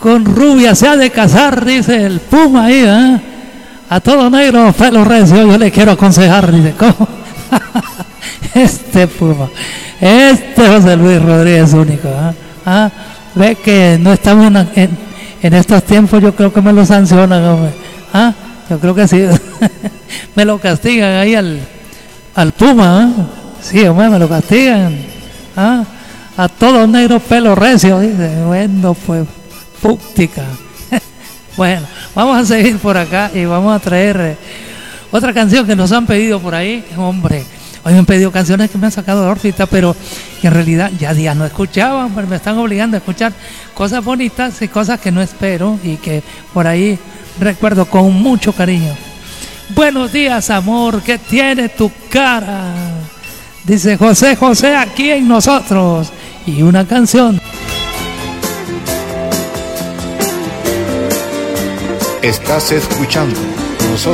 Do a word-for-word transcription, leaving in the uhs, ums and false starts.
con rubia se ha de casar, dice el Puma ahí, ¿eh? A todo negro, pelo recio, yo le quiero aconsejar, dice, ¿cómo? Este Puma, este José Luis Rodríguez único, ¿eh? ¿Ah? Ve que no estamos en, en, en estos tiempos, yo creo que me lo sancionan, hombre. ¿Ah? Yo creo que sí, me lo castigan ahí al, al Puma, ¿eh? Sí, hombre, me lo castigan, ¿ah? A todo negro, pelo recio, dice, bueno, pues, púctica. Bueno, vamos a seguir por acá y vamos a traer eh, otra canción que nos han pedido por ahí. Hombre, hoy me han pedido canciones que me han sacado de órbita, pero que en realidad ya días no escuchaba, hombre, me están obligando a escuchar cosas bonitas y cosas que no espero y que por ahí recuerdo con mucho cariño. Buenos días, amor, ¿qué tiene tu cara? Dice José José aquí en nosotros. Y una canción. Estás escuchando nosotros.